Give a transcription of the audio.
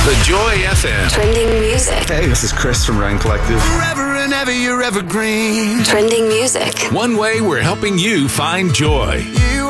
The Joy FM. Trending music. Hey, this is Chris from Ryan Collective. Forever and ever, you're evergreen. Trending music. One way we're helping you find joy. You